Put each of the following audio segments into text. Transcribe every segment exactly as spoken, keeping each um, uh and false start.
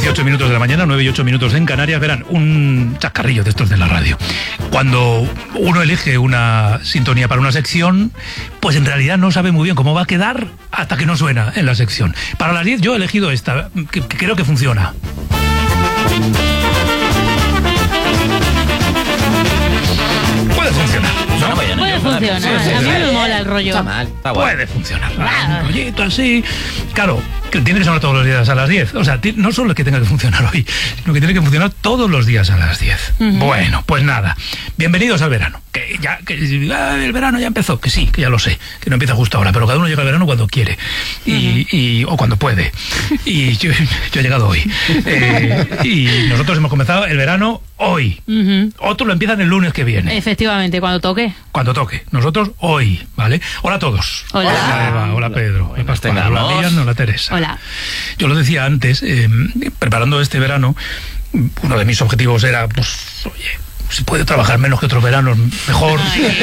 dieciocho minutos de la mañana, nueve y ocho minutos en Canarias. Verán, un chascarrillo de estos de la radio. Cuando uno elige una sintonía para una sección, pues en realidad no sabe muy bien cómo va a quedar hasta que no suena en la sección. Para las diez yo he elegido esta, que, que creo que funciona. Puede funcionar. No, vaya, no, Puede funcionar. Sí, sí, a mí sí. me mola el rollo. Está mal, está guay. Puede funcionar. Claro. Un rollito así. Claro, que tiene que sonar todos los días a las diez. O sea, no solo es que tenga que funcionar hoy, sino que tiene que funcionar todos los días a las diez. Uh-huh. Bueno, pues nada. Bienvenidos al verano. Que ya, que ah, el verano ya empezó. Que sí, que ya lo sé. Que no empieza justo ahora. Pero cada uno llega al verano cuando quiere. Y, uh-huh. y, o cuando puede. Y yo, yo he llegado hoy. Eh, y nosotros hemos comenzado el verano hoy. Uh-huh. Otros lo empiezan el lunes que viene. Efectivamente, cuando toque. Cuando toque. Nosotros hoy, ¿vale? Hola a todos. Hola. Hola Eva, hola Pedro. Hola Pascual, hola Miriam, hola Teresa. Hola. Yo lo decía antes, eh, preparando este verano, uno de mis objetivos era, pues, oye, si puede trabajar menos que otros veranos, mejor.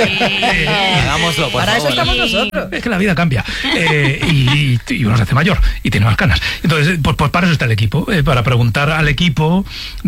Eh, Hagámoslo, por Para favor. eso estamos nosotros. Es que la vida cambia. Eh, y, y uno se hace mayor y tiene más canas. Entonces, pues, pues para eso está el equipo, eh, para preguntar al equipo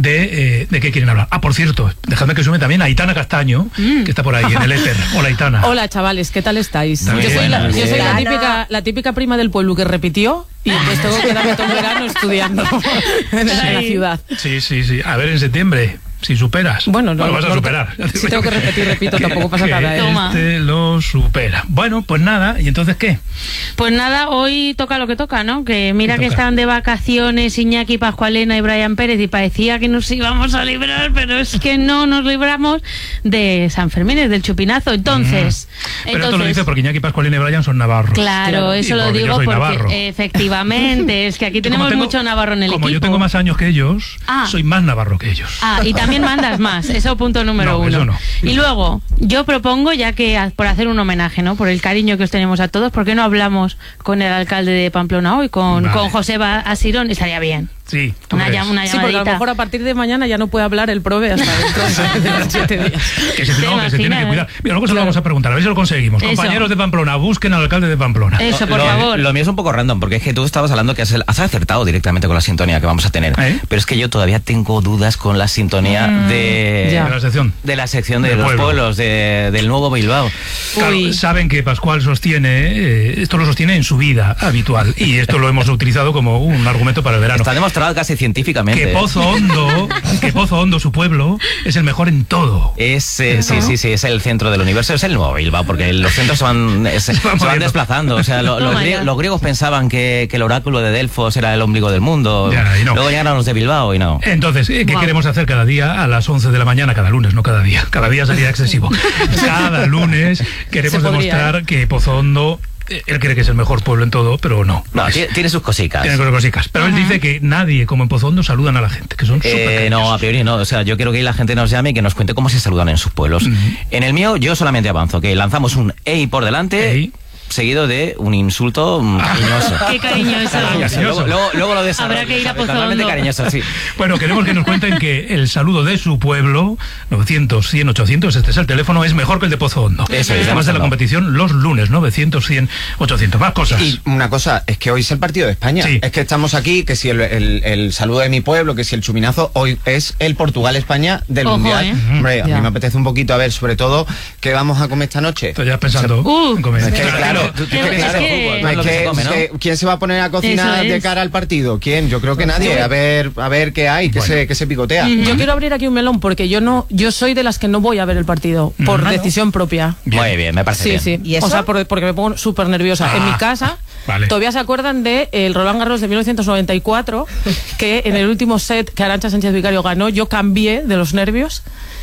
de, eh, de qué quieren hablar. Ah, por cierto, dejadme que sume también a Aitana Castaño, mm. que está por ahí en el éter. Hola, Aitana. Hola, chavales, ¿qué tal estáis? Muy Yo soy, bien, la, muy yo soy bien. la, típica, la típica prima del pueblo que repitió y entonces tengo que quedarme todo el verano estudiando en la ciudad. Sí, sí, sí. A ver, en septiembre. Si superas, bueno, no, lo vas a no, superar. Si tengo que repetir, repito, tampoco pasa nada. ¿eh? Este lo supera. Bueno, pues nada, ¿y entonces qué? Pues nada, hoy toca lo que toca, ¿no? Que mira que toca? estaban de vacaciones Iñaki Pascualena y Brian Pérez y parecía que nos íbamos a librar, pero es que no nos libramos de San Fermín, del chupinazo. Entonces, mm. Pero entonces, esto lo dice porque Iñaki Pascualena y Brian son navarros. Claro, claro. eso y lo porque digo yo soy porque navarro. efectivamente es que aquí tenemos tengo, mucho navarro en el como equipo. Como yo tengo más años que ellos, ah. soy más navarro que ellos. Ah, y también mandas más. Eso punto número no, uno. Eso no. Y luego, yo propongo, ya que a, por hacer un homenaje, ¿no? Por el cariño que os tenemos a todos, ¿por qué no hablamos con el alcalde de Pamplona hoy, con, vale. con Joseba Asirón? Estaría bien. Sí, una, llam, una sí, porque a lo mejor a partir de mañana ya no puede hablar el prove hasta dentro de los siete días. Que se, no, que se tiene que cuidar. Mira, luego se lo vamos a preguntar, a ver si lo conseguimos. Eso. Compañeros de Pamplona, busquen al alcalde de Pamplona. Eso, por lo, favor. Lo mío es un poco random, porque es que tú estabas hablando que has, has acertado directamente con la sintonía que vamos a tener. ¿Eh? Pero es que yo todavía tengo dudas con la sintonía mm, de, de la sección. De la sección de, de los pueblo. pueblos, de, del nuevo Bilbao. Claro, saben que Pascual sostiene, eh, esto lo sostiene en su vida habitual, y esto lo hemos utilizado como un argumento para el verano. Está demostrado casi científicamente. Que Pozo Hondo, que Pozo Hondo, su pueblo, es el mejor en todo. Es, eh, sí, sí, sí, es el centro del universo, es el nuevo Bilbao, porque los centros se van, se, se van desplazando. O sea, lo, los, griegos, los griegos pensaban que, que el oráculo de Delfos era el ombligo del mundo. Ya, y no. Luego llegaron los de Bilbao y no. Entonces, ¿qué wow. queremos hacer cada día a las once de la mañana? Cada lunes, no cada día. Cada día sería excesivo. Cada lunes queremos demostrar que Pozo Hondo... Él cree que es el mejor pueblo en todo, pero no. No, tiene, tiene sus cositas. Tiene sus cositas. Pero uh-huh. él dice que nadie, como en Pozo Hondo, saludan a la gente, que son súper eh, No, a priori no. O sea, yo quiero que la gente nos llame y que nos cuente cómo se saludan en sus pueblos. Uh-huh. En el mío, yo solamente avanzo, que lanzamos un ey por delante... Ey. Seguido de un insulto cariñoso. Qué cariñoso. Luego, luego, luego lo desarrollo. Habrá que ir a Pozo Hondo. Cariñoso, sí. Bueno, queremos que nos cuenten que el saludo de su pueblo, novecientos, cien, ochocientos, este es el teléfono, es mejor que el de Pozo Hondo. Eso es. Además de la competición, los lunes, novecientos, cien, ochocientos. Más cosas. Y una cosa, es que hoy es el partido de España. Sí. Es que estamos aquí, que si el, el, el saludo de mi pueblo, que si el chuminazo, hoy es el Portugal-España del Ojo, Mundial. ¿eh? Hombre, a ya. mí me apetece un poquito, a ver, sobre todo, ¿qué vamos a comer esta noche? Estoy ya pensando uh, en comer. Es que, claro, tú, tú, claro. Es que, no es que, come, ¿no? que, ¿quién se va a poner a cocinar de cara al partido? ¿Quién? Yo creo que nadie. A ver, a ver qué hay, qué, bueno. se, qué se picotea. Mm-hmm. Yo quiero abrir aquí un melón porque yo no, yo soy de las que no voy a ver el partido por mm-hmm. decisión propia. Bien. Muy bien, me parece sí, bien. Sí, ¿Y eso? O sea, por, porque me pongo súper nerviosa. Ah, en mi casa, vale. Todavía se acuerdan de el Roland Garros de mil novecientos noventa y cuatro, que en el último set que Arantxa Sánchez Vicario ganó, yo cambié de los nervios.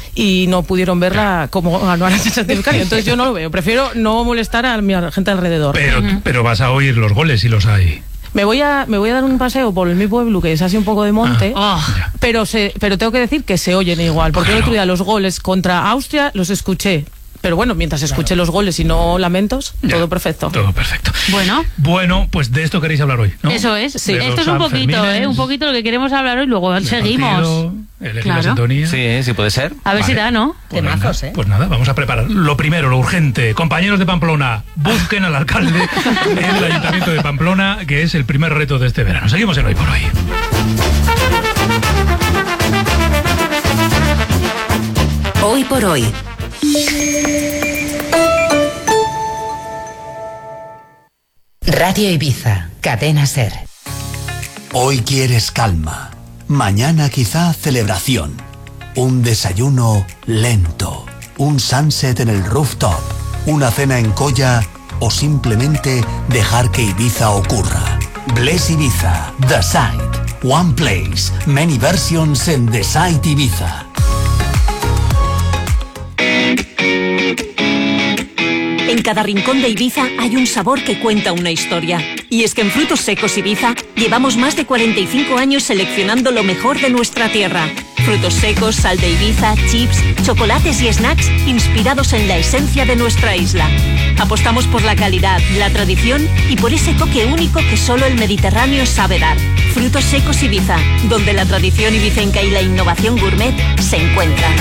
Y no pudieron verla como ganó Arantxa Sánchez Vicario. Entonces yo no lo veo. Prefiero no molestar a mi gente alrededor. Pero, uh-huh. pero vas a oír los goles si los hay. Me voy a me voy a dar un paseo por mi pueblo, que es así un poco de monte, ah, oh. pero se pero tengo que decir que se oyen igual. Porque claro. El otro día los goles contra Austria los escuché. Pero bueno, mientras escuche claro. los goles y no lamentos, ya, todo perfecto. Todo perfecto. Bueno. Bueno, pues de esto queréis hablar hoy, ¿no? Eso es. Sí. De esto es un poquito, ¿eh? Un poquito lo que queremos hablar hoy, luego seguimos. Partido, elegir claro. la sintonía. Sí, sí puede ser. A ver vale. si da, ¿no? Pues Temazos, venga, ¿eh? Pues nada, vamos a preparar. Lo primero, lo urgente. Compañeros de Pamplona, busquen al alcalde en el Ayuntamiento de Pamplona, que es el primer reto de este verano. Seguimos en Hoy por Hoy. Hoy por hoy. Radio Ibiza, Cadena SER. Hoy quieres calma, mañana quizá celebración, un desayuno lento, un sunset en el rooftop, una cena en Colla o simplemente dejar que Ibiza ocurra. Bless Ibiza, The Site, One Place, many versions en The Site Ibiza. En cada rincón de Ibiza hay un sabor que cuenta una historia. Y es que en Frutos Secos Ibiza llevamos más de cuarenta y cinco años seleccionando lo mejor de nuestra tierra. Frutos secos, sal de Ibiza, chips, chocolates y snacks inspirados en la esencia de nuestra isla. Apostamos por la calidad, la tradición y por ese toque único que solo el Mediterráneo sabe dar. Frutos Secos Ibiza, donde la tradición ibicenca y la innovación gourmet se encuentran.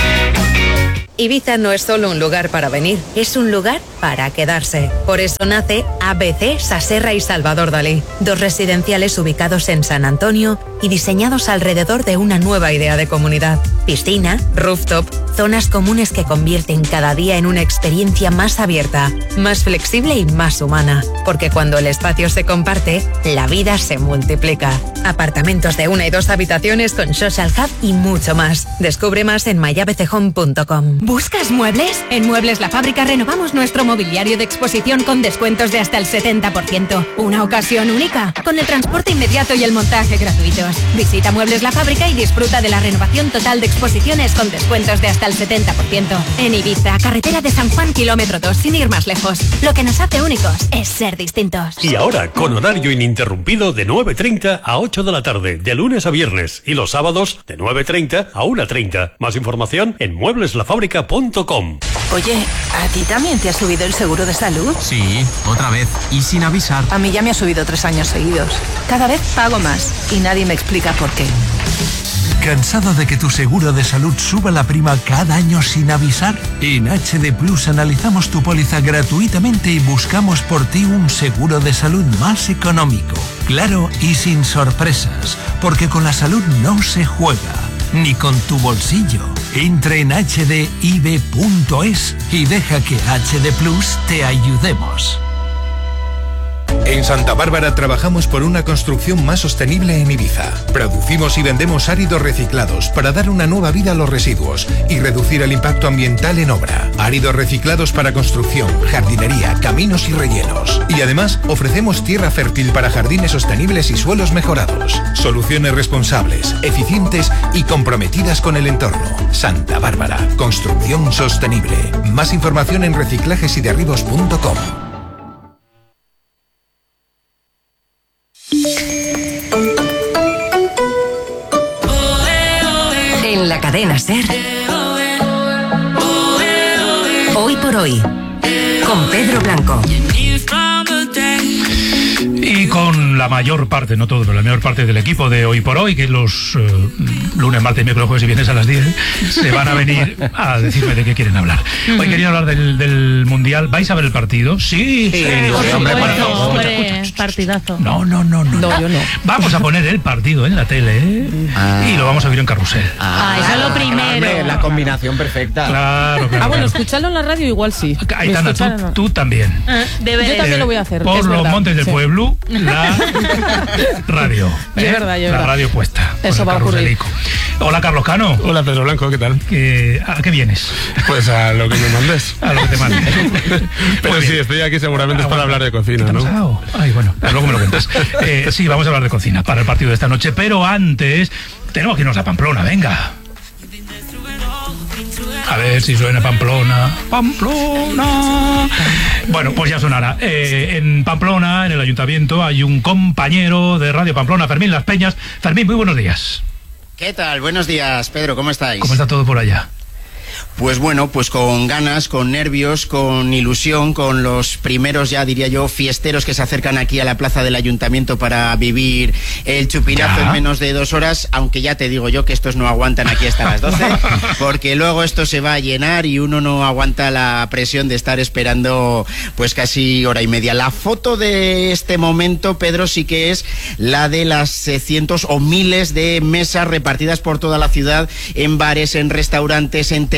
Ibiza no es solo un lugar para venir, es un lugar para quedarse. Por eso nace A B C, Saserra y Salvador Dalí, dos residenciales ubicados en San Antonio y diseñados alrededor de una nueva idea de comunidad. Piscina, rooftop, zonas comunes que convierten cada día en una experiencia más abierta, más flexible y más humana. Porque cuando el espacio se comparte, la vida se multiplica. Apartamentos de una y dos habitaciones con social hub y mucho más. Descubre más en my a b c home punto com. ¿Buscas muebles? En Muebles La Fábrica renovamos nuestro mobiliario de exposición con descuentos de hasta el setenta por ciento. Una ocasión única, con el transporte inmediato y el montaje gratuitos. Visita Muebles La Fábrica y disfruta de la renovación total de exposiciones con descuentos de hasta el setenta por ciento. En Ibiza, carretera de San Juan, kilómetro dos, sin ir más lejos. Lo que nos hace únicos es ser distintos. Y ahora, con horario ininterrumpido de nueve treinta a ocho de la tarde, de lunes a viernes, y los sábados de nueve treinta a una treinta. Más información en muebles la fábrica punto com. Oye, ¿a ti también te ha subido el seguro de salud? Sí, otra vez, y sin avisar. A mí ya me ha subido tres años seguidos. Cada vez pago más y nadie me explica por qué. ¿Cansado de que tu seguro de salud suba la prima cada año sin avisar? En H D Plus analizamos tu póliza gratuitamente y buscamos por ti un seguro de salud más económico, claro y sin sorpresas, porque con la salud no se juega, ni con tu bolsillo. Entra en h d i b punto es y deja que H D Plus te ayudemos. En Santa Bárbara trabajamos por una construcción más sostenible en Ibiza. Producimos y vendemos áridos reciclados para dar una nueva vida a los residuos y reducir el impacto ambiental en obra. Áridos reciclados para construcción, jardinería, caminos y rellenos. Y además ofrecemos tierra fértil para jardines sostenibles y suelos mejorados. Soluciones responsables, eficientes y comprometidas con el entorno. Santa Bárbara, construcción sostenible. Más información en reciclajes y derribos punto com. En la cadena SER, Hoy por Hoy, con Pedro Blanco. Y con la mayor parte, no todo, pero la mayor parte del equipo de Hoy por Hoy, que los uh, lunes, martes, miércoles, jueves y viernes a las diez, se van a venir a decirme de qué quieren hablar. Hoy querían hablar del, del Mundial. ¿Vais a ver el partido? Sí, sí, sí, sí, sí, hombre, bueno, hombre, escucha, escucha, partidazo. No, no, no, no. No, yo no. Vamos a poner el partido en la tele, ¿eh? ah. Y lo vamos a ver en carrusel. Ah, eso es lo primero. Hombre, la combinación perfecta. Claro, claro. Ah, bueno, claro. escucharlo en la radio igual sí. Aitana, tú, no. tú también. Ah, debe yo también eh, lo voy a hacer. Por es los verdad. montes del sí. pueblo, la radio. ¿eh? Es verdad, es verdad. La radio puesta. Eso va a ocurrir. Hola, Carlos Cano. Hola, Pedro Blanco, ¿qué tal? ¿Qué, ¿A qué vienes? Pues a lo que me mandes. A lo que te mandes. Pero sí, estoy aquí seguramente ah, es para bueno, hablar de cocina, ¿no? Pasado? Ay, bueno, luego me lo cuentas. Eh, sí, vamos a hablar de cocina para el partido de esta noche, pero antes tenemos que irnos a Pamplona, venga. A ver si suena Pamplona. Pamplona. Bueno, pues ya sonará. Eh, en Pamplona, en el ayuntamiento, hay un compañero de Radio Pamplona, Fermín Las Peñas. Fermín, muy buenos días. ¿Qué tal? Buenos días, Pedro, ¿cómo estáis? ¿Cómo está todo por allá? Pues bueno, pues con ganas, con nervios, con ilusión, con los primeros, ya diría yo, fiesteros que se acercan aquí a la plaza del ayuntamiento para vivir el chupinazo ya. en menos de dos horas, aunque ya te digo yo que estos no aguantan aquí hasta las doce, porque luego esto se va a llenar y uno no aguanta la presión de estar esperando pues casi hora y media. La foto de este momento, Pedro, sí que es la de las cientos o miles de mesas repartidas por toda la ciudad, en bares, en restaurantes, en terrazas,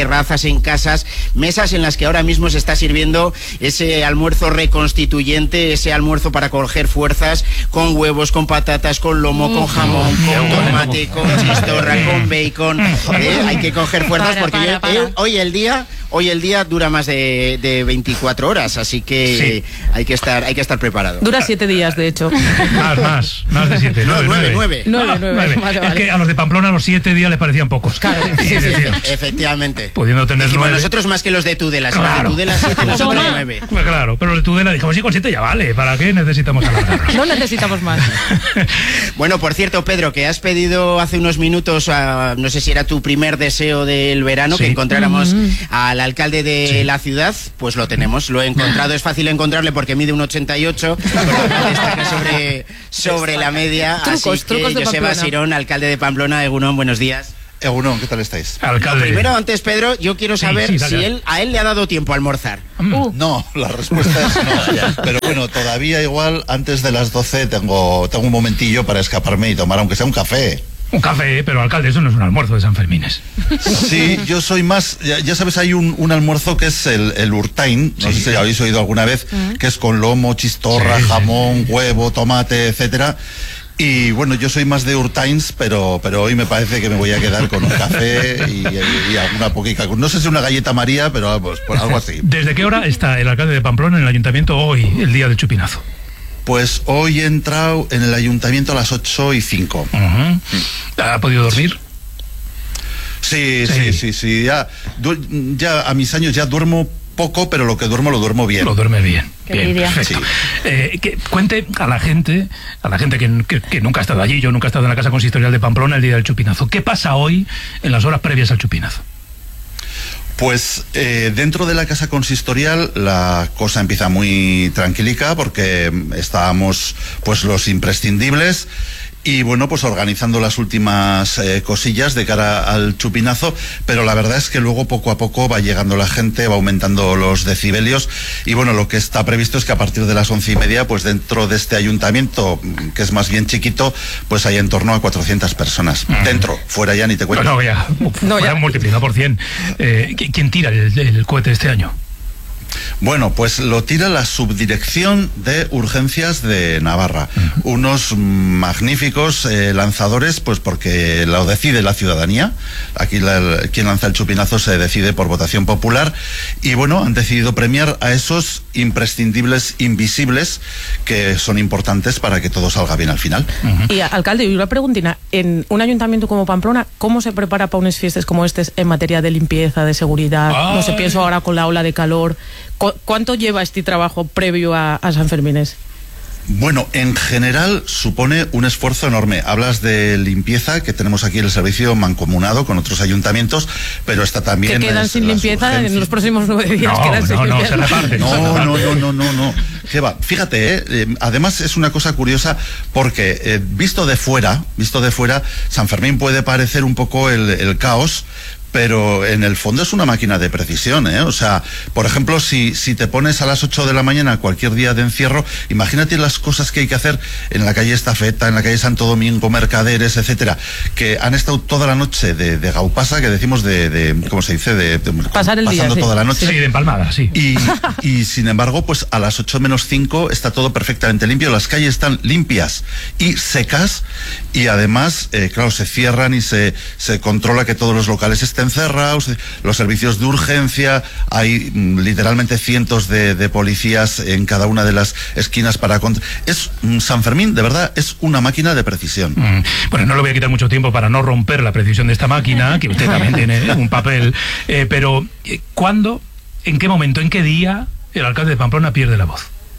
terrazas, en casas, mesas en las que ahora mismo se está sirviendo ese almuerzo reconstituyente, ese almuerzo para coger fuerzas, con huevos, con patatas, con lomo, con jamón, con tomate, con chistorra, con bacon. ¿eh? Hay que coger fuerzas porque para, para. Yo, eh, hoy el día hoy el día dura más de, de veinticuatro horas, así que sí. hay que estar hay que estar preparado. Dura siete días, de hecho. Más, más, más de siete. No, nueve, nueve. nueve. nueve, nueve. nueve. Vale, vale. Es que a los de Pamplona los siete días les parecían pocos. Claro, sí, sí, sí. Efectivamente. Pudiendo tener dijimos nueve. Nosotros más que los de Tudela. Claro. Los de Tudela siete, nosotros nueve. Pues claro, pero los de Tudela dijimos, sí, con siete ya vale. ¿Para qué necesitamos alargarlos? No necesitamos más. Bueno, por cierto, Pedro, que has pedido hace unos minutos, a, no sé si era tu primer deseo del verano, sí. que encontráramos mm-hmm. al alcalde de sí. la ciudad, pues lo tenemos, lo he encontrado, es fácil encontrarle porque mide un ochenta y ocho, pero destaca sobre, sobre la media, trucos, así que Joseba Sirón, alcalde de Pamplona. Egunon, buenos días. Egunon, ¿qué tal estáis? Alcalde. Lo primero, antes, Pedro, yo quiero saber sí, sí, si él, a él le ha dado tiempo a almorzar. Uh. No, la respuesta es no. Pero bueno, todavía igual antes de las doce tengo, tengo un momentillo para escaparme y tomar aunque sea un café. Un café, pero alcalde, eso no es un almuerzo de San Fermines. Sí, yo soy más, ya, ya sabes, hay un, un almuerzo que es el, el Urtain, no sí, sé si sí. habéis oído alguna vez, uh-huh. que es con lomo, chistorra, sí, jamón, sí. huevo, tomate, etcétera. Y bueno, yo soy más de Urtains, pero, pero hoy me parece que me voy a quedar con un café y, y, y alguna poquita, no sé si una galleta María, pero pues, por algo así. ¿Desde qué hora está el alcalde de Pamplona en el ayuntamiento hoy, el día del chupinazo? Pues hoy he entrado en el ayuntamiento a las ocho y cinco. Uh-huh. ¿Ha podido dormir? Sí, sí, sí, sí, sí. Ya, ya a mis años ya duermo poco, pero lo que duermo lo duermo bien. Lo duerme bien. Qué bien, perfecto. Sí. Eh, que cuente a la gente, a la gente que, que, que nunca ha estado allí, yo nunca he estado en la Casa Consistorial de Pamplona el día del chupinazo. ¿Qué pasa hoy en las horas previas al chupinazo? Pues eh, dentro de la Casa Consistorial la cosa empieza muy tranquilica porque estábamos pues los imprescindibles y bueno, pues organizando las últimas eh, cosillas de cara al chupinazo, pero la verdad es que luego poco a poco va llegando la gente, va aumentando los decibelios y bueno, lo que está previsto es que a partir de las once y media, pues dentro de este ayuntamiento, que es más bien chiquito, pues hay en torno a cuatrocientas personas. Mm. Dentro, fuera ya ni te cuento. No, ya, no, ya. multiplicado por cien. Eh, ¿Quién tira el, el cohete este año? Bueno, pues lo tira la Subdirección de Urgencias de Navarra. Uh-huh. Unos magníficos eh, lanzadores, pues porque lo decide la ciudadanía. Aquí la, quien lanza el chupinazo se decide por votación popular. Y bueno, han decidido premiar a esos imprescindibles invisibles que son importantes para que todo salga bien al final. Uh-huh. Y alcalde, y una preguntina. En un ayuntamiento como Pamplona, ¿cómo se prepara para unas fiestas como estas en materia de limpieza, de seguridad? Ay. No sé, pienso ahora con la ola de calor. ¿Cuánto lleva este trabajo previo a, a San Fermines? Bueno, en general supone un esfuerzo enorme. Hablas de limpieza, que tenemos aquí el servicio mancomunado con otros ayuntamientos, pero está también... Que quedan sin limpieza urgencias. En los próximos nueve días. No, quedan no, sin no, limpieza. se reparte. No, no, no, no, no, no. ¿Qué va? Fíjate, eh, eh, además es una cosa curiosa porque eh, visto de fuera, visto de fuera, San Fermín puede parecer un poco el, el caos, pero en el fondo es una máquina de precisión, ¿eh? O sea, por ejemplo, si, si te pones a las ocho de la mañana cualquier día de encierro, imagínate las cosas que hay que hacer en la calle Estafeta, en la calle Santo Domingo, Mercaderes, etcétera, que han estado toda la noche de, de gaupasa, que decimos de, de ¿cómo se dice? De, de pasar el pasando día, toda sí. la noche. Sí, de empalmada, sí. Y, y sin embargo, pues a las ocho menos cinco está todo perfectamente limpio, las calles están limpias y secas, y además, eh, claro, se cierran y se, se controla que todos los locales estén cerrados, los servicios de urgencia, hay mm, literalmente cientos de, de policías en cada una de las esquinas para... Es mm, San Fermín, de verdad, es una máquina de precisión. Mm. Bueno, no le voy a quitar mucho tiempo para no romper la precisión de esta máquina, que usted también tiene un papel, eh, pero eh, ¿cuándo, en qué momento, en qué día el alcalde de Pamplona pierde la voz?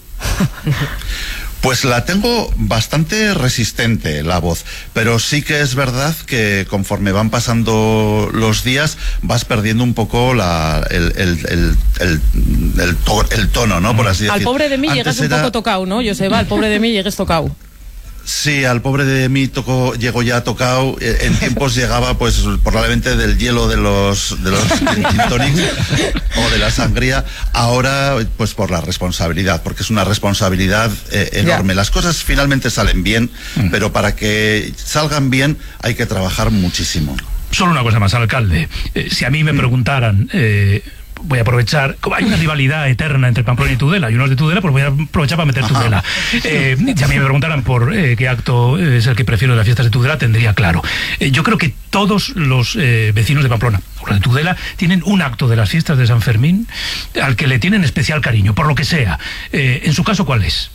Pues la tengo bastante resistente, la voz, pero sí que es verdad que conforme van pasando los días vas perdiendo un poco la, el, el, el, el, el, to, el tono, ¿no? Por así decirlo. Al pobre de mí Antes llegas era... un poco tocado, ¿no? Joseba, al pobre de mí llegues tocado. Sí, al pobre de mí tocó, llegó ya tocado. En tiempos llegaba, pues, probablemente del hielo de los de los gin tonics o de la sangría. Ahora, pues, por la responsabilidad, porque es una responsabilidad eh, enorme. Ya. Las cosas finalmente salen bien, mm. pero para que salgan bien hay que trabajar muchísimo. Solo una cosa más, alcalde. Eh, si a mí me preguntaran... Eh, voy a aprovechar, como hay una rivalidad eterna entre Pamplona y Tudela, y uno es de Tudela, pues voy a aprovechar para meter Tudela. Eh, si a mí me preguntaran por eh, qué acto es el que prefiero de las fiestas de Tudela, tendría claro. Eh, yo creo que todos los eh, vecinos de Pamplona, o de Tudela, tienen un acto de las fiestas de San Fermín al que le tienen especial cariño, por lo que sea. Eh, en su caso, ¿cuál es?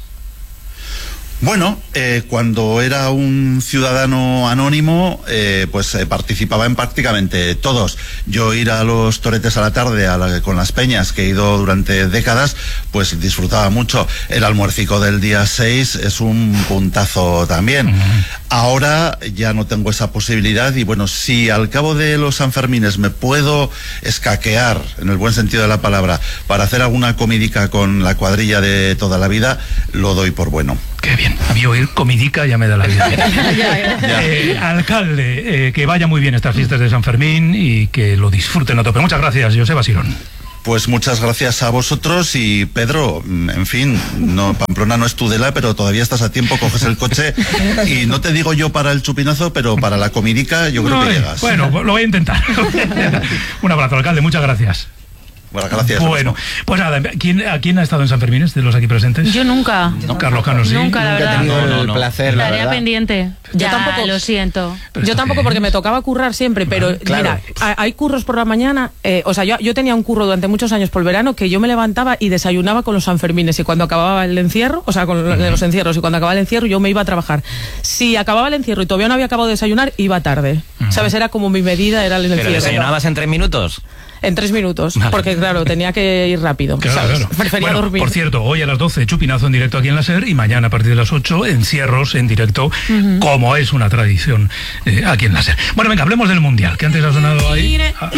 Bueno, eh, cuando era un ciudadano anónimo, eh, pues eh, participaba en prácticamente todos. Yo ir a los toretes a la tarde a la, con las peñas, que he ido durante décadas, pues disfrutaba mucho. El almuercico del día seis es un puntazo también. Uh-huh. Ahora ya no tengo esa posibilidad y bueno, si al cabo de los Sanfermines me puedo escaquear, en el buen sentido de la palabra, para hacer alguna comidica con la cuadrilla de toda la vida, lo doy por bueno. Qué bien. A mí oír comidica ya me da la vida. eh, alcalde, eh, que vaya muy bien estas fiestas de San Fermín y que lo disfruten a tope. Muchas gracias, Joseba Sirón. Pues muchas gracias a vosotros y Pedro, en fin, no, Pamplona no es Tudela, pero todavía estás a tiempo, coges el coche y no te digo yo para el chupinazo, pero para la comidica yo creo no, que llegas. Bueno, lo voy a intentar. Un abrazo, alcalde, muchas gracias. Bueno, gracias. Bueno, pues nada, ¿quién, ¿a quién ha estado en San Fermín de los aquí presentes? Yo nunca. No, Carlos Cano, sí. Nunca, la Nunca verdad. he tenido no, el no. placer, la Tarea verdad. pendiente. Yo Ya, tampoco. lo siento. Yo tampoco, porque me tocaba currar siempre, pero Claro. mira, hay curros por la mañana. Eh, o sea, yo, yo tenía un curro durante muchos años por el verano que yo me levantaba y desayunaba con los Sanfermines y cuando acababa el encierro, o sea, con uh-huh. los encierros, y cuando acababa el encierro yo me iba a trabajar. Si acababa el encierro y todavía no había acabado de desayunar, iba tarde. Uh-huh. ¿Sabes? Era como mi medida, era el encierro. ¿Pero desayunabas en tres minutos? En tres minutos, porque claro, tenía que ir rápido. Claro, ¿sabes? claro. Prefería Bueno, dormir. por cierto, hoy a las doce, chupinazo en directo aquí en la SER y mañana a partir de las ocho, encierros en directo, uh-huh. como es una tradición eh, aquí en la SER. Bueno, venga, hablemos del Mundial, que antes ha sonado ahí. Ah.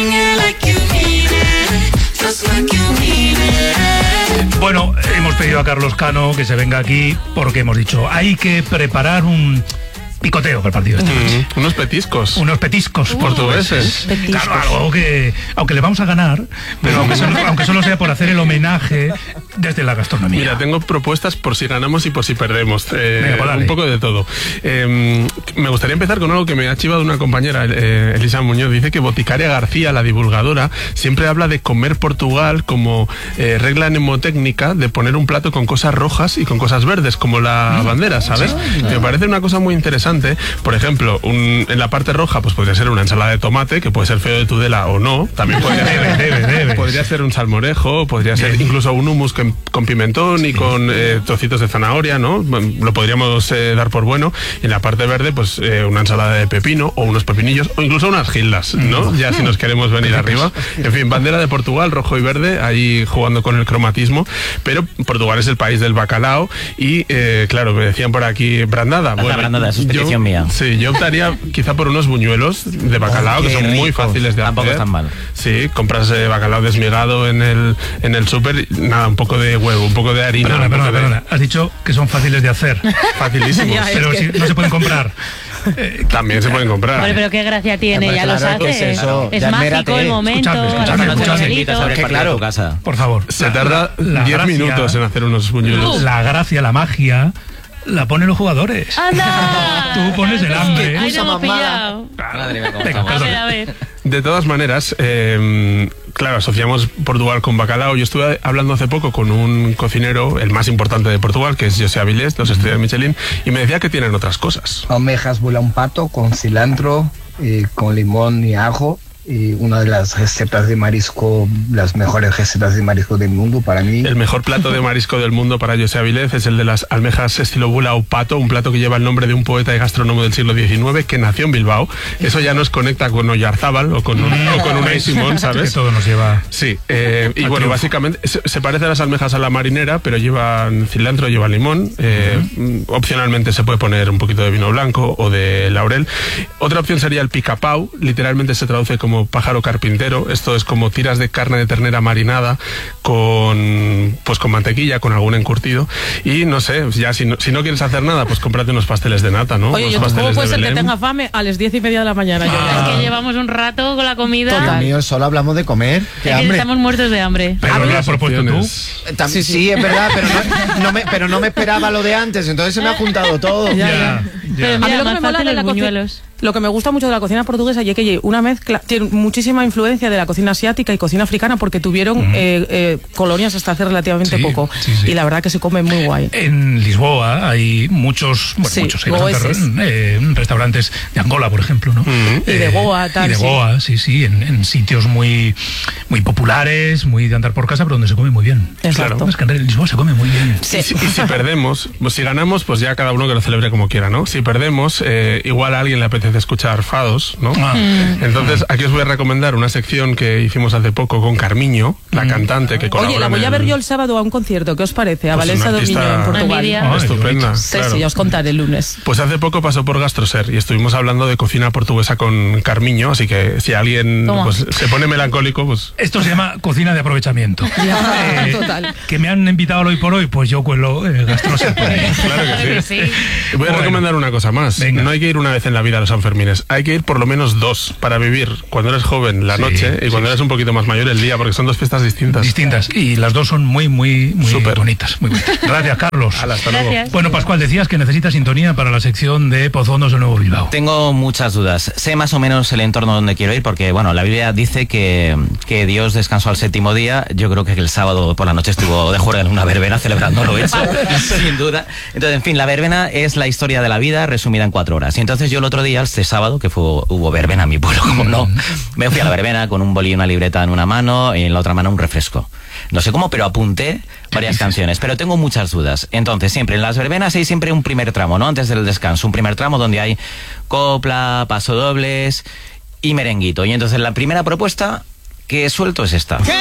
Bueno, hemos pedido a Carlos Cano que se venga aquí porque hemos dicho, hay que preparar un... picoteo para el partido esta noche. Mm, unos petiscos. Unos petiscos uh, portugueses. Petiscos. Claro, algo que, aunque le vamos a ganar, pero aunque solo, aunque solo sea por hacer el homenaje desde la gastronomía. Mira, tengo propuestas por si ganamos y por si perdemos. Eh, Venga, pues dale. Un poco de todo. Eh, me gustaría empezar con algo que me ha chivado una compañera, eh, Elisa Muñoz. Dice que Boticaria García, la divulgadora, siempre habla de comer Portugal como eh, regla mnemotécnica de poner un plato con cosas rojas y con cosas verdes, como la mm. bandera, ¿sabes? Sí, claro. Me parece una cosa muy interesante. Por ejemplo, un, en la parte roja pues podría ser una ensalada de tomate, que puede ser feo de Tudela o no. También podría, debe, debe, debe. podría ser un salmorejo, podría ser incluso un hummus con, con pimentón y con eh, trocitos de zanahoria, ¿no? Lo podríamos eh, dar por bueno. Y en la parte verde, pues eh, una ensalada de pepino o unos pepinillos o incluso unas gildas, ¿no? Ya si nos queremos venir arriba. En fin, bandera de Portugal, rojo y verde, ahí jugando con el cromatismo. Pero Portugal es el país del bacalao y, eh, claro, me decían por aquí brandada. Bueno, brandada, eso es petición yo, mía. Sí, yo optaría quizá por unos buñuelos de bacalao, oh, que son rico. Muy fáciles de Tampoco hacer. Tampoco están mal. Sí, compras eh, bacalao desmigado en el en el súper, nada, un poco de huevo, un poco de harina. Perdona, perdona, de... perdona. Has dicho que son fáciles de hacer. Facilísimos. Ya, pero que... si no se pueden comprar. Eh, También se pueden comprar. Bueno, pero qué gracia tiene, ya claro, los hace. Es, eso, es mágico el momento. Escuchadme, escuchadme, escuchadme. Que claro, casa. Por favor. Se tarda diez minutos en hacer unos buñuelos. La gracia, la magia la ponen los jugadores. ¡Anda! Tú pones el hambre. Ahí no hemos pillado. Madre mía, Venga, a ver, a ver. De todas maneras, eh, claro, asociamos Portugal con bacalao. Yo estuve hablando hace poco con un cocinero, el más importante de Portugal, que es José Avilés, dos estrellas Michelin, y me decía que tienen otras cosas. Almejas vuela un pato con cilantro, eh, con limón y ajo. Y una de las recetas de marisco, las mejores recetas de marisco del mundo para mí. El mejor plato de marisco del mundo para José Avilés es el de las almejas estilo bula o pato, un plato que lleva el nombre de un poeta y gastrónomo del siglo diecinueve que nació en Bilbao. Eso ya nos conecta con Oyarzábal o con, un, o con Unai Simón, ¿sabes? Que todo nos lleva. Sí, eh, y bueno, básicamente se, se parece a las almejas a la marinera, pero llevan cilantro, llevan limón. Eh, uh-huh. Opcionalmente se puede poner un poquito de vino blanco o de laurel. Otra opción sería el picapau, literalmente se traduce como como pájaro carpintero. Esto es como tiras de carne de ternera marinada con pues con mantequilla, con algún encurtido. Y no sé, ya si no, si no quieres hacer nada, pues cómprate unos pasteles de nata, ¿no? Oye, unos yo pasteles ¿cómo puede de ser que Belén. tenga fame a las diez y media de la mañana? Ah. Yo ya? Es que llevamos un rato con la comida. Dios mío, solo hablamos de comer. Qué Es que hambre. estamos muertos de hambre. Pero lo has propuesto tú. Tam- sí, sí, es verdad, pero no, no me, pero no me esperaba lo de antes, entonces se me ha juntado todo. Ya, ya. Pero A mí mira, lo que más me mola fácil de la los cocina, buñuelos. lo que me gusta mucho de la cocina portuguesa y es que hay una mezcla, tiene muchísima influencia de la cocina asiática y cocina africana porque tuvieron uh-huh. eh, eh, colonias hasta hace relativamente sí, poco sí, sí. y la verdad que se come muy guay. En Lisboa hay muchos, bueno, Sí, muchos hay goeses. bastantes, eh, restaurantes de Angola, por ejemplo, ¿no? Uh-huh. Y de Goa, tal, Y de sí. Goa, sí, sí, en, en sitios muy, muy populares, muy de andar por casa, pero donde se come muy bien. Exacto. Claro, es que en Lisboa se come muy bien. Sí. Y, si, y si perdemos, pues si ganamos, pues ya cada uno que lo celebre como quiera, ¿no? Si perdemos, eh, igual a alguien le apetece escuchar fados, ¿no? Ah. Mm. Entonces, aquí os voy a recomendar una sección que hicimos hace poco con Carmiño, la cantante que colabora. Oye, la voy en a el... ver yo el sábado a un concierto, ¿qué os parece? A Pues Valencia una Dominio artista- en Portugal. Envidia. Estupenda. Sí, claro. sí, ya os contaré el lunes. Pues hace poco pasó por Gastroser y estuvimos hablando de cocina portuguesa con Carmiño, así que si alguien Toma. pues, se pone melancólico, pues... Esto se llama cocina de aprovechamiento. Ya, Eh, total. Que me han invitado al hoy por hoy, pues yo cuelo eh, gastroser por ahí. Claro que sí. Voy a Bueno. recomendar una cosa más. Venga. No hay que ir una vez en la vida a los Sanfermines. Hay que ir por lo menos dos para vivir cuando eres joven la Sí, noche y sí, cuando eres un poquito más mayor el día, porque son dos fiestas distintas. Distintas. Y las dos son muy, muy, muy Súper. bonitas. Muy bonitas. Gracias, Carlos. Hala, hasta luego. Gracias. Bueno, Pascual, decías que necesitas sintonía para la sección de Pozondos de Nuevo Bilbao. Tengo muchas dudas. Sé más o menos el entorno donde quiero ir porque, bueno, la Biblia dice que, que Dios descansó al séptimo día. Yo creo que el sábado por la noche estuvo de juerga en una verbena celebrándolo eso, sin duda. Entonces, en fin, la verbena es la historia de la vida resumida en cuatro horas. Y entonces yo el otro día, este sábado, que fue, hubo verbena en mi pueblo, como no, me fui a la verbena con un boli y una libreta en una mano y en la otra mano un refresco. No sé cómo, pero apunté varias canciones, pero tengo muchas dudas. Entonces, siempre en las verbenas hay siempre un primer tramo, ¿no? Antes del descanso, un primer tramo donde hay copla, pasodobles y merenguito. Y entonces la primera propuesta que suelto es esta. Uy,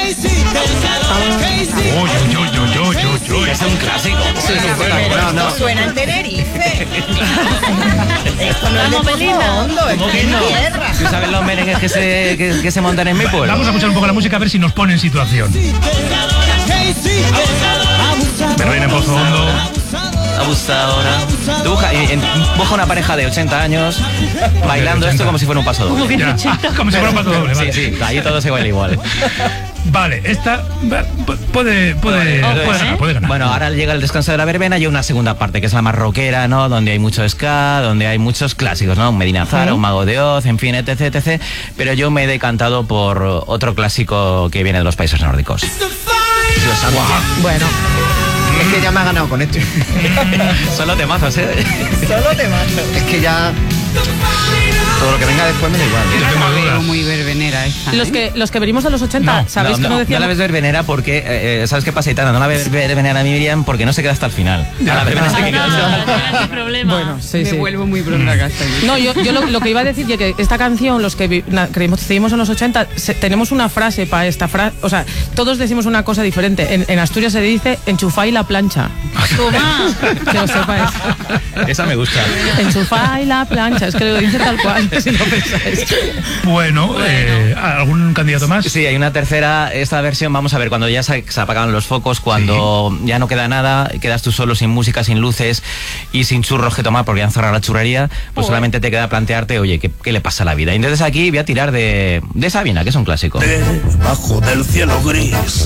uy, uy, uy, uy, uy, uy. Es un clásico. Sí, sí, Pero No, no. esto suena en Tenerife. Esto no es de Vamos, Belinda. Profundo, esto ¿Cómo que es no? mi tierra. ¿Tú sabes los merengues que se, que, que se montan en mi pueblo? Vamos a escuchar un poco la música a ver si nos pone en situación. Verbena en Pozo Hondo. Abusadora. Dibuja, y- en- dibuja una pareja de ochenta años bailando esto como si fuera un paso Como doble. que Ya. ochenta. Como si fuera un paso doble, Sí, vale. sí, ahí todo se baila igual. Vale, esta va- pu- puede, puede, Ojo, puede ganar, ¿eh? puede ganar. Bueno, ahora llega el descanso de la verbena y una segunda parte, que es la más rockera, ¿no? Donde hay mucho ska, donde hay muchos clásicos, ¿no? Un Medina Zara, un Mago de Oz, en fin, etc, etcétera. Pero yo me he decantado por otro clásico que viene de los países nórdicos. Dios santo. Bueno, Es que ya me ha ganado con esto. Solo temazos, ¿eh? Solo te mando. Es que ya todo lo que venga después me da igual. Yo tengo La veo dudas. muy verbenera esta. los ¿eh? que los que venimos de los ochenta, No, ¿sabéis no, que no no, decíamos? no la ves verbenera porque, eh, eh, ¿sabes qué pasa, Itana? No la ves verbenera a Miriam porque no se queda hasta el final. A la verbena se No, queda no, hasta el final. no, no, problema. Bueno, sí, Me sí. vuelvo muy bronca hasta aquí. No, yo, yo lo, lo que iba a decir es que esta canción, los que vi- na- creímos, seguimos en los ochenta, se- tenemos una frase para esta frase, o sea, todos decimos una cosa diferente. En, en Asturias se dice enchufá y la plancha. Toma. Que lo sepáis. Esa me gusta. Enchufá y la plancha, es que lo dice tal cual, si lo pensáis. Bueno, eh, ¿algún candidato más? Sí, hay una tercera, esta versión, vamos a ver, cuando ya se, se apagan los focos, cuando ya no queda nada, quedas tú solo sin música, sin luces y sin churros que tomar porque ya han cerrado la churrería, pues solamente te queda plantearte, oye, ¿qué, qué le pasa a la vida? Y entonces aquí voy a tirar de, de Sabina, que es un clásico. Debajo del cielo gris,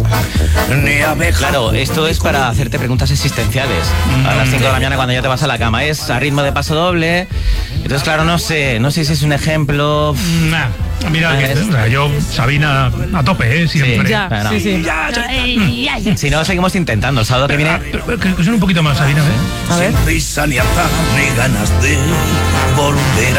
ni abeja. Claro, esto es para hacerte preguntas existenciales. A las cinco de la mañana cuando ya te vas a la cama, es a ritmo de paso doble. Entonces, claro, no sé, no sé si es un ejemplo. Nah, mira, que, o sea, yo, Sabina, a tope, ¿eh? Siempre. Sí, Ya, pero no. sí, sí. Ay, ay. Si no, seguimos intentando. El sábado que viene. Pero, que, que suene un poquito más, Sabina, ¿eh? A ver. Sin prisa ni afán, ni ganas de volver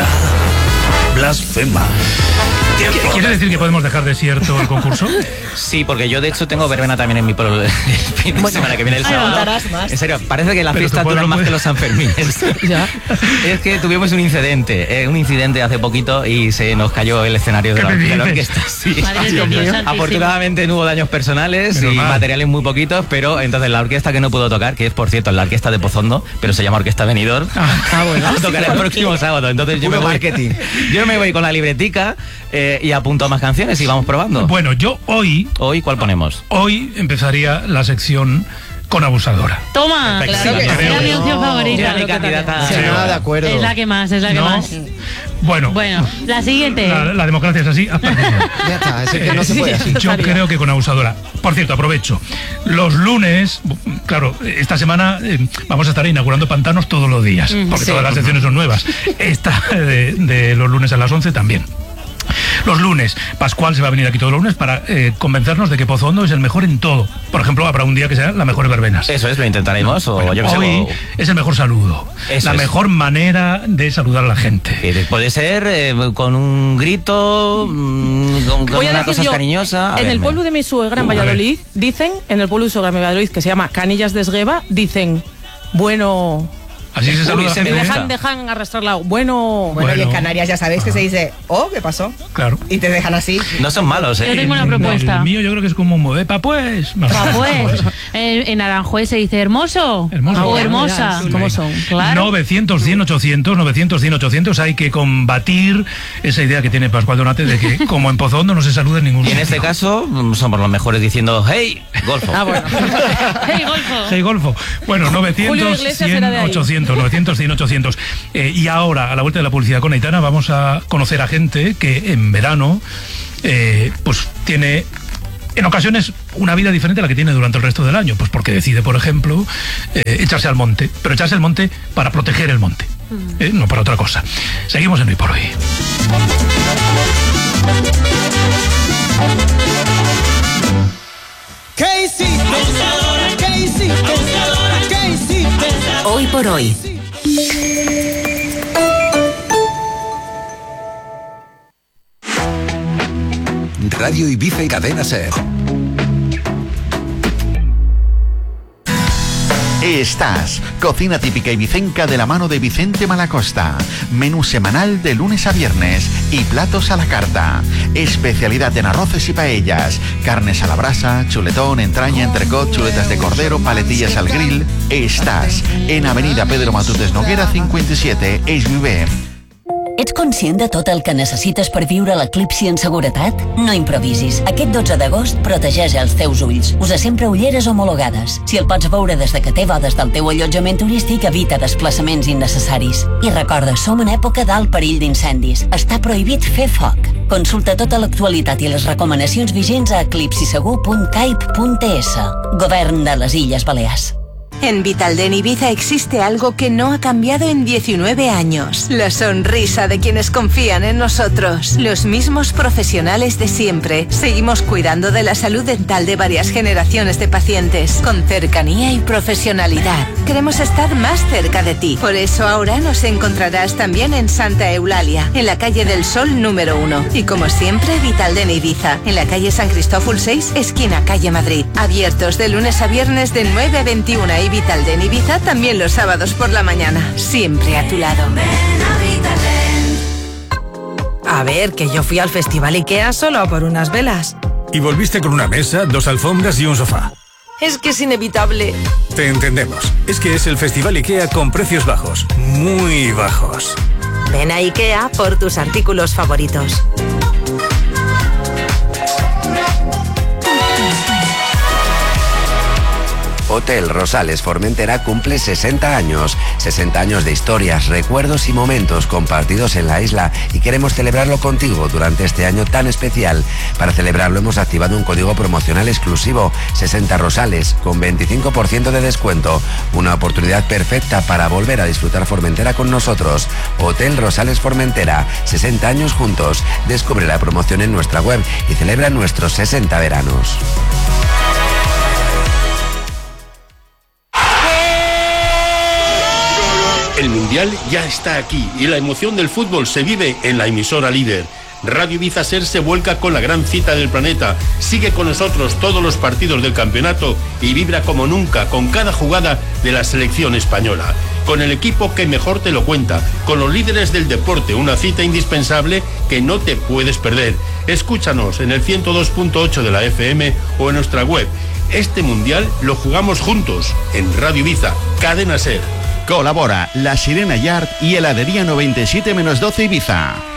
a blasfemar. ¿Qu- ¿Quiere decir que podemos dejar desierto el concurso? Sí, porque yo de hecho tengo verbena también en mi pueblo el fin de semana que viene el Ay, sábado. contarás más. En serio, parece que la Pero fiesta tu pueblo dura más puede- que los Sanfermines. Ya. Es que tuvimos un incidente, eh, un incidente hace poquito y se nos cayó el escenario de ¿Qué la, me de la dices? orquesta. Sí. Madre de Dios santísimo. Afortunadamente no hubo daños personales Menos y mal. materiales muy poquitos, pero entonces la orquesta que no pudo tocar, que es por cierto la orquesta de Pozondo, pero se llama Orquesta Venidor, Ah, bueno. va a tocar el próximo sábado. Entonces yo me Puro voy, marketing. yo me me voy con la libretica eh, y apunto más canciones y vamos probando. Bueno, yo hoy... ¿Hoy cuál ponemos? Hoy empezaría la sección con Abusadora. Toma, claro que sí. Era mi opción favorita. Mi candidata. Sí, no, de acuerdo. Es la que más, es la que ¿No? más. Bueno, bueno, la siguiente. La, la democracia es así. Ya está, es que no se puede así. Yo creo que con Abusadora. Por cierto, aprovecho. Los lunes, claro, esta semana eh, vamos a estar inaugurando pantanos todos los días, porque sí. todas las secciones son nuevas. Esta de, de los lunes a las once también. Los lunes, Pascual se va a venir aquí todos los lunes para eh, convencernos de que Pozo Hondo es el mejor en todo. Por ejemplo, habrá un día que sea la mejor verbenas. Eso es, lo intentaremos. O bueno, yo que sé, hoy o... es el mejor saludo. Eso la es. mejor manera de saludar a la gente. Eh, puede ser eh, con un grito, mmm, con, con una cosa yo, cariñosa. A en ver, el pueblo de mi suegra en Valladolid, dicen, en el pueblo de mi suegra en Valladolid, que se llama Canillas de Esgueva, dicen, bueno... Así se saluda. Se me dejan, dejan arrastrarla. Bueno, bueno, bueno, y en Canarias ya sabéis que se dice, oh, ¿qué pasó? Claro. Y te dejan así. No son malos, ¿eh? Yo tengo una propuesta. El mío yo creo que es como un modepa, pues. Pa pues. En, en Aranjuez se dice hermoso. Hermoso. O hermosa. Sí. ¿Cómo son? Claro. novecientos, cien, ochocientos, novecientos, cien, ochocientos. Hay que combatir esa idea que tiene Pascual Donate de que, como en Pozo Hondo, no se saluda en ningún sitio. Y en este caso, somos los mejores diciendo, hey, golfo. Ah, bueno. Hey, golfo. Hey, golfo. Bueno, novecientos, cien, ochocientos, novecientos, cien, ochocientos. Eh, y ahora, a la vuelta de la publicidad con Aitana, vamos a conocer a gente que en verano eh, pues tiene en ocasiones una vida diferente a la que tiene durante el resto del año, pues porque decide, por ejemplo, eh, echarse al monte, pero echarse al monte para proteger el monte, eh, no para otra cosa. Seguimos en Hoy por Hoy. ¿Qué hiciste? ¿Qué hiciste? ¿Qué hiciste? Hoy por Hoy. Radio Ibiza y Cadena Ser. Estás, cocina típica ibicenca de la mano de Vicente Malacosta. Menú semanal de lunes a viernes y platos a la carta. Especialidad en arroces y paellas, carnes a la brasa, chuletón, entraña, entrecot, chuletas de cordero, paletillas al grill. Estàs en Avenida Pedro Matutes Noguera cinquanta-siete, Eix Viver. Ets conscient de tot el que necessites per viure l'eclipsi en seguretat? No improvisis. Aquest dotze d'agost protegeix els teus ulls. Usa sempre ulleres homologades. Si el pots veure des de que té bodes del teu allotjament turístic, evita desplaçaments innecessaris. I recorda, som en època d'alt perill d'incendis. Està prohibit fer foc. Consulta tota l'actualitat i les recomanacions vigents a eclipsisegur punt caip punt es. Govern de les Illes Balears. En Vitalden Ibiza existe algo que no ha cambiado en diecinueve años. La sonrisa de quienes confían en nosotros. Los mismos profesionales de siempre. Seguimos cuidando de la salud dental de varias generaciones de pacientes. Con cercanía y profesionalidad. Queremos estar más cerca de ti. Por eso ahora nos encontrarás también en Santa Eulalia, en la calle del Sol número uno. Y como siempre, Vitalden Ibiza, en la calle San Cristóbal seis, esquina calle Madrid. Abiertos de lunes a viernes de nueve a veintiuna y Vitalden Ibiza también los sábados por la mañana. Siempre a tu lado. A ver, que yo fui al Festival IKEA solo por unas velas. Y volviste con una mesa, dos alfombras y un sofá. Es que es inevitable. Te entendemos. Es que es el Festival IKEA con precios bajos. Muy bajos. Ven a IKEA por tus artículos favoritos. Hotel Rosales Formentera cumple sesenta años. sesenta años de historias, recuerdos y momentos compartidos en la isla y queremos celebrarlo contigo durante este año tan especial. Para celebrarlo hemos activado un código promocional exclusivo, sesenta Rosales, con veinticinco por ciento de descuento. Una oportunidad perfecta para volver a disfrutar Formentera con nosotros. Hotel Rosales Formentera, sesenta años juntos. Descubre la promoción en nuestra web y celebra nuestros sesenta veranos. El Mundial ya está aquí y la emoción del fútbol se vive en la emisora líder. Radio Ibiza Ser se vuelca con la gran cita del planeta. Sigue con nosotros todos los partidos del campeonato y vibra como nunca con cada jugada de la selección española. Con el equipo que mejor te lo cuenta, con los líderes del deporte, una cita indispensable que no te puedes perder. Escúchanos en el ciento dos punto ocho de la F M o en nuestra web. Este Mundial lo jugamos juntos en Radio Ibiza, Cadena Ser. Colabora La Sirena Yard y Heladería noventa y siete menos doce Ibiza.